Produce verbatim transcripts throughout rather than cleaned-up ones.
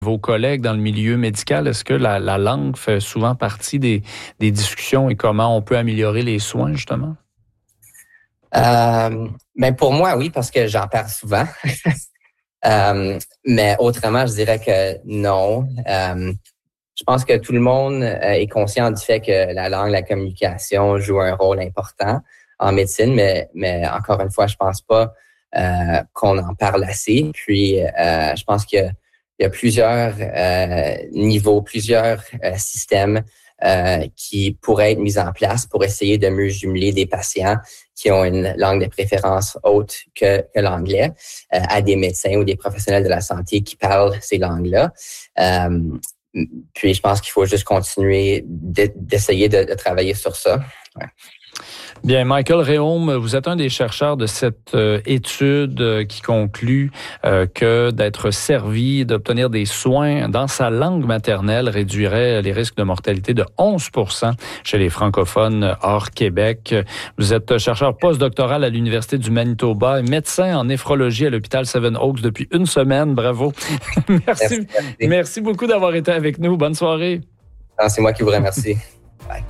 vos collègues dans le milieu médical, est-ce que la, la langue fait souvent partie des, des discussions et comment on peut améliorer les soins, justement? Euh, ben pour moi, oui, parce que j'en parle souvent. euh, mais autrement, je dirais que non. Euh, je pense que tout le monde est conscient du fait que la langue, la communication joue un rôle important en médecine, mais, mais encore une fois, je pense pas euh, qu'on en parle assez. Puis, euh, je pense que il y a plusieurs euh, niveaux, plusieurs euh, systèmes euh, qui pourraient être mis en place pour essayer de mieux jumeler des patients qui ont une langue de préférence autre que, que l'anglais euh, à des médecins ou des professionnels de la santé qui parlent ces langues-là. Euh, puis, je pense qu'il faut juste continuer de, d'essayer de, de travailler sur ça. Ouais. Bien, Michael Réaume, vous êtes un des chercheurs de cette euh, étude euh, qui conclut euh, que d'être servi, d'obtenir des soins dans sa langue maternelle réduirait les risques de mortalité de onze pour cent chez les francophones hors Québec. Vous êtes chercheur postdoctoral à l'Université du Manitoba et médecin en néphrologie à l'hôpital Seven Oaks depuis une semaine. Bravo. merci, merci. Merci beaucoup d'avoir été avec nous. Bonne soirée. Non, c'est moi qui vous remercie. Bye.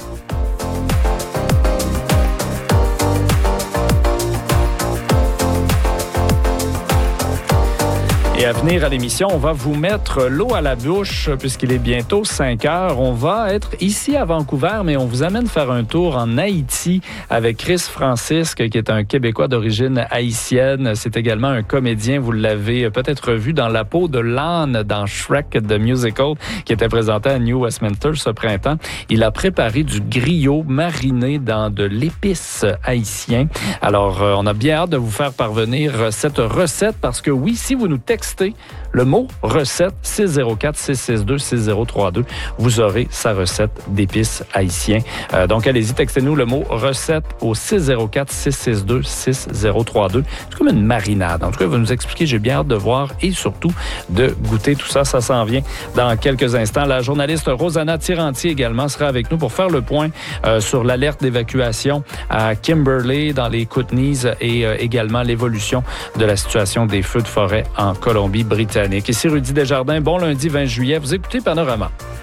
Et à venir à l'émission, on va vous mettre l'eau à la bouche puisqu'il est bientôt cinq heures. On va être ici à Vancouver, mais on vous amène faire un tour en Haïti avec Chris Francisque, qui est un Québécois d'origine haïtienne. C'est également un comédien. Vous l'avez peut-être vu dans La peau de l'âne dans Shrek the Musical, qui était présenté à New Westminster ce printemps. Il a préparé du griot mariné dans de l'épice haïtien. Alors, on a bien hâte de vous faire parvenir cette recette parce que oui, si vous nous textez le mot recette six zéro quatre six six deux six zéro trois deux. Vous aurez sa recette d'épices haïtien. Euh, donc, allez-y, textez-nous le mot recette au six zéro quatre six six deux six zéro trois deux. C'est comme une marinade. En tout cas, vous nous expliquer. J'ai bien hâte de voir et surtout de goûter tout ça. Ça s'en vient dans quelques instants. La journaliste Rosanna Tirantier également sera avec nous pour faire le point euh, sur l'alerte d'évacuation à Kimberley dans les Kootenays et euh, également l'évolution de la situation des feux de forêt en Colombie-Britannique. Ici Rudy Desjardins, bon lundi vingt juillet. Vous écoutez Panorama.